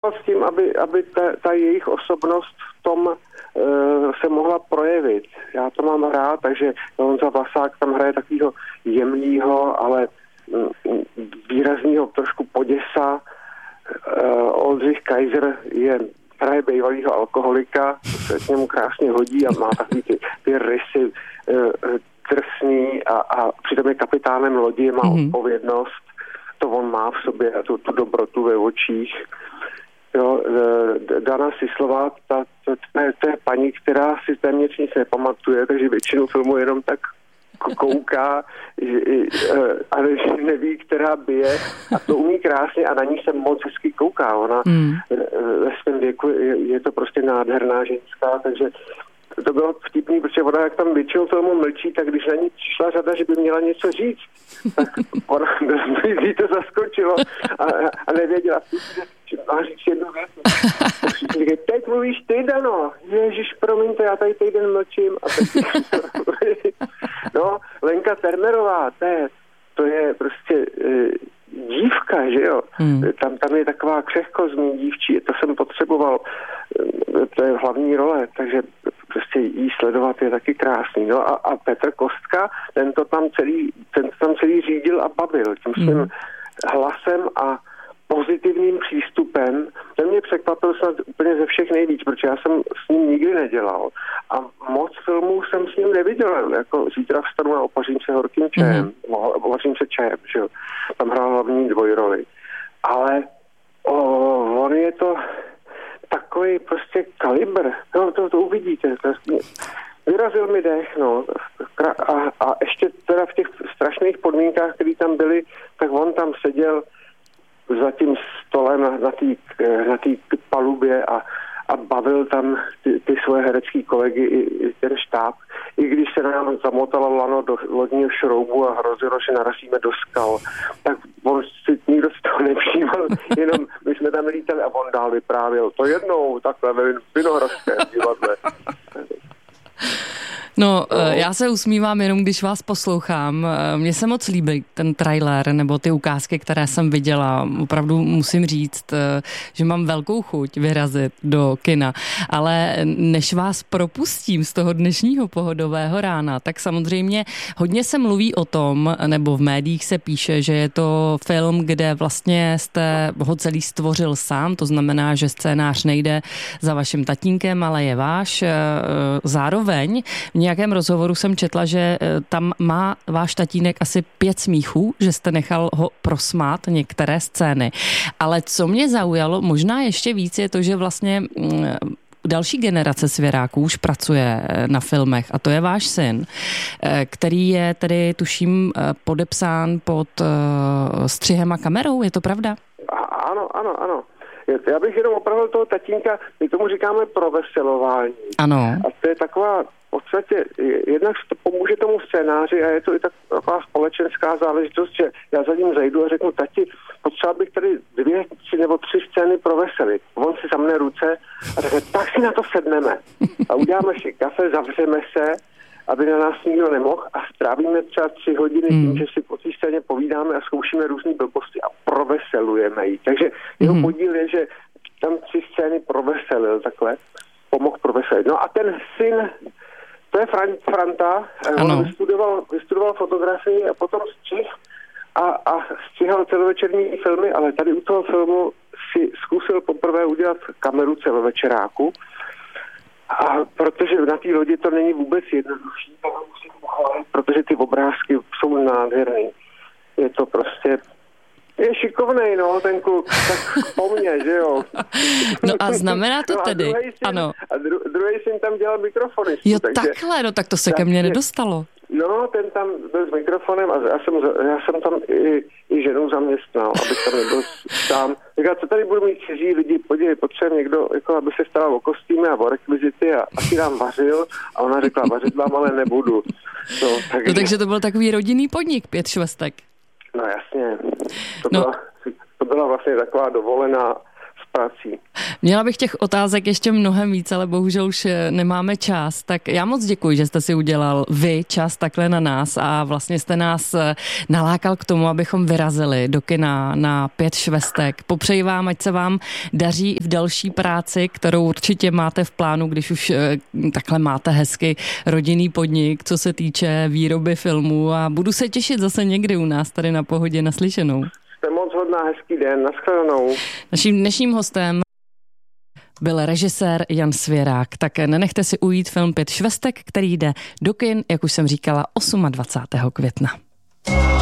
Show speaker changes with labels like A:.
A: pracovat s tím, aby ta jejich osobnost v tom se mohla projevit. Já to mám rád, takže Honza Vlasák tam hraje takového jemného, ale výrazného trošku poděsa. Oldřich Kaiser hraje bývalýho alkoholika, to se k němu krásně hodí a má takový ty rysy drsný a přitom je kapitánem lodi, má odpovědnost, to on má v sobě a tu dobrotu ve očích. Jo, Dana Sislová, to je paní, která si téměř nic nepamatuje, takže většinu filmu jenom tak kouká, ale neví, která bije a to umí krásně a na ní se moc hezky kouká. Ona ve svém věku je to prostě nádherná ženská, takže to bylo vtipný, protože ona jak tam většinou filmu mlčí, tak když na ní přišla řada, že by měla něco říct, tak ona jí to zaskočilo a nevěděla, že má říct jednu věc. Teď mluvíš ty, Dano. Ježiš, promiňte, já tady týden mlčím. A teď... No, Lenka Termerová, to je prostě dívka, že jo. Tam je taková křehkost mý dívčí, to jsem potřeboval, to je hlavní role, takže prostě jí sledovat je taky krásný. No a Petr Kostka, ten to tam celý řídil a bavil tím svým hlasem a pozitivním přístupem. Ten mě překvapil snad úplně ze všech nejvíc, protože já jsem s ním nikdy nedělal. A moc filmů jsem s ním neviděl. Jako Zítra vstanu a opařím se horkým čajem. Opařím se čajem, že jo. Tam hrál hlavní dvojroli. Ale on je to takový prostě kalibr. No, to uvidíte. Vyrazil mi dech, no. A ještě teda v těch strašných podmínkách, které tam byly, tak on tam seděl za tím stolem na té palubě a bavil tam ty svoje herecké kolegy i ten štáb. I když se nám zamotalo lano do lodního šroubu a hrozilo, že narazíme do skal, tak nikdo si toho nevšímal, jenom my jsme tam lítali a on dál vyprávěl. To jednou takhle ve Vinohradském divadle.
B: No, já se usmívám jenom, když vás poslouchám. Mně se moc líbí ten trailer nebo ty ukázky, které jsem viděla. Opravdu musím říct, že mám velkou chuť vyrazit do kina. Ale než vás propustím z toho dnešního pohodového rána, tak samozřejmě hodně se mluví o tom, nebo v médiích se píše, že je to film, kde vlastně jste ho celý stvořil sám, to znamená, že scénář nejde za vaším tatínkem, ale je váš. Zároveň v nějakém rozhovoru jsem četla, že tam má váš tatínek asi 5 smíchů, že jste nechal ho prosmát některé scény. Ale co mě zaujalo, možná ještě víc, je to, že vlastně další generace svěráků už pracuje na filmech a to je váš syn, který je tedy, tuším, podepsán pod střihem a kamerou, je to pravda?
A: Ano. Já bych jenom opravil toho tatínka, my tomu říkáme proveselování.
B: Ano.
A: A to je taková v podstatě, jednak to pomůže tomu scénáři a je to i taková společenská záležitost, že já za ním zajdu a řeknu, tati, potřeba bych tady 2, 3 nebo 3 scény proveselit. On si zamne ruce a řekne, tak si na to sedneme. A uděláme si kafe, zavřeme se, aby na nás nikdo nemohl a strávíme třeba 3 hodiny tím, že si po té scéně povídáme a zkoušíme různý blbosti a proveselujeme ji. Takže jeho podíl je, že tam 3 scény proveselil takhle, pomohl proveselit. No a ten syn, to je Franta, on vystudoval fotografii a potom střih a střihal celovečerní filmy, ale tady u toho filmu si zkusil poprvé udělat kameru celovečeráku. A protože na té lodi to není vůbec jednodušší, tak musím pochválit, protože ty obrázky jsou nádherný. Je to prostě... Je šikovnej, no, ten kluk, tak po mně, že jo.
B: No a znamená to tedy, ano.
A: A druhý syn tam dělal mikrofony.
B: Jo, takhle, no tak to se ke mně nedostalo.
A: No, ten tam byl s mikrofonem a já jsem tam i ženu zaměstnal, abych tam nebyl sám. Říkal, co tady budu mít cizí lidi, podívej, potřebuje někdo, jako aby se staral o kostýmy a o rekvizity a asi nám vařil a ona řekla, vařit vám ale nebudu. No,
B: takže to byl takový rodinný podnik, 5 švestek.
A: No jasně. To byla vlastně taková dovolená prací.
B: Měla bych těch otázek ještě mnohem víc, ale bohužel už nemáme čas. Tak já moc děkuji, že jste si udělal vy čas takhle na nás a vlastně jste nás nalákal k tomu, abychom vyrazili do kina na 5 švestek. Popřeji vám, ať se vám daří v další práci, kterou určitě máte v plánu, když už takhle máte hezky rodinný podnik, co se týče výroby filmů, a budu se těšit zase někdy u nás tady na Pohodě. Naslyšenou.
A: Jste moc hodná, hezký den, nashledanou.
B: Naším dnešním hostem byl režisér Jan Svěrák. Tak nenechte si ujít film 5 švestek, který jde do kin, jak už jsem říkala, 28. května.